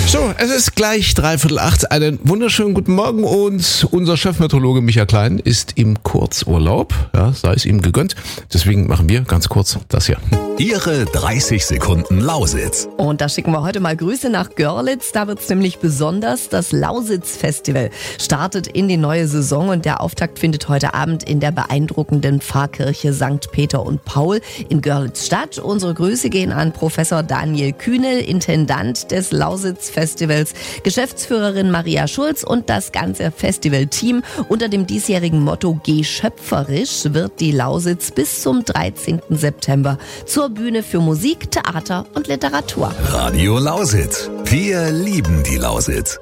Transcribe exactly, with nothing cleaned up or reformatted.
So, es ist gleich dreiviertel acht. Einen wunderschönen guten Morgen und unser Chefmeteorologe Michael Klein ist im Kurzurlaub. Ja, sei es ihm gegönnt. Deswegen machen wir ganz kurz das hier. Ihre dreißig Sekunden Lausitz. Und da schicken wir heute mal Grüße nach Görlitz. Da wird's nämlich besonders. Das Lausitz-Festival startet in die neue Saison und der Auftakt findet heute Abend in der beeindruckenden Pfarrkirche Sankt Peter und Paul in Görlitz statt. Unsere Grüße gehen an Professor Daniel Kühnel, Intendant des Lausitz-Festivals, Geschäftsführerin Maria Schulz und das ganze Festivalteam. Unter dem diesjährigen Motto Geh schöpferisch wird die Lausitz bis zum dreizehnten September zur Bühne für Musik, Theater und Literatur. Radio Lausitz. Wir lieben die Lausitz.